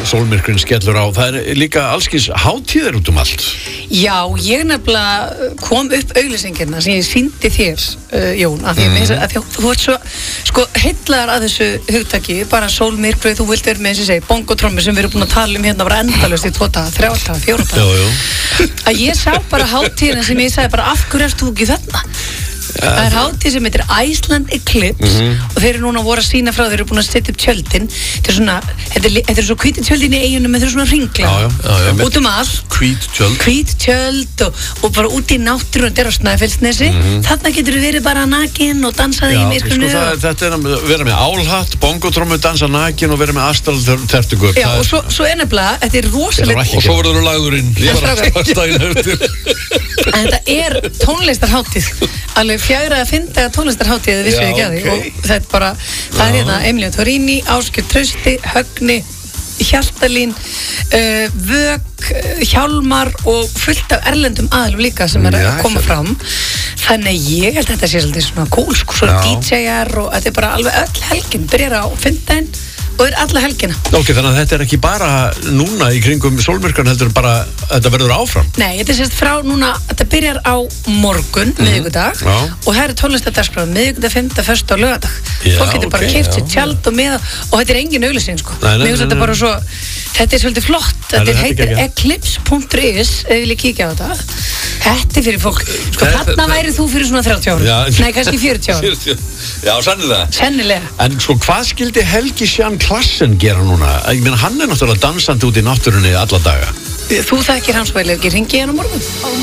sólmyrkvinn skellur á. Það líka allskins hátíðir út allt. Já, ég nefnilega kom upp auglýsingina sem ég sýndi þér, Jón, að því þú ert svo, sko, heillaðar að þessu hugtaki, bara sólmyrkvi, þú vilt vera með þessi segi, bongotrommi sem við erum búin að tala bara endalaust í 2 daga, 3 daga, 4 daga. Að ég sá bara hátíðina sem ég sagði bara, af hverju ert þú ekki þarna? Það hátíð sem heitir Iceland Eclipse og þeir eru núna voru að sína frá, þeir eru búin að setja upp tjöldin. Þetta er svo hvít tjöldin í eigunum, þetta er svona ringla út allt, hvít tjöld og bara út í náttúru, þetta er á Snæfellsnesi. Þarna getur við verið bara nakin og dansaði í myrkrinu. Þetta er að vera með álhatt, bongotrommu, dansa nakin og vera með astraltertugur. Já, og svo nefnilega, þetta er rosalegt. Og svo verður þú lagður inn. En þetta er tónlistarhátíð, alveg 4 eða 5 daga tónlistarhátíð, vissu ekki að því. Og þetta er bara, það er hérna Emilía Torrini, Ásgeir Trausti, Högni, Hjaltalín, Vök, Hjálmar og fullt af erlendum aðlum líka sem er að koma fram. Þannig ég held að þetta sé svolítið svona cool, sko, svona DJ-ar og þetta er bara alveg öll helgin, byrjar á fimmtudaginn og er alla helgina. Ok, þannig að þetta er ekki bara núna í kringum sólmyrkvan, heldur bara, þetta verður áfram? Nei, þetta er sérst frá núna, þetta byrjar á morgun, miðvikudag, og það er tónlistardagskrá, miðvikudag, 5., 1. og laugardag. Fólk getur bara keypt sér tjald og miða, og þetta er engin auglýsing, sko. Mér finnst þetta bara svo, þetta er svolítið flott, þetta heitir eclipse.is, ef við viljum kíkja á þetta. Þetta er fyrir fólk, sko, þarna værið þú fyrir svona 30 ára, nei, kannski 40 ára. Já, sennilega. En sko, hvað skildi Helgi Sján Klassen gera núna? Ég meina, hann er náttúrulega dansandi út í náttúrunni alla daga. Þú þekkir hans vel, ekki hringi hann á morgun?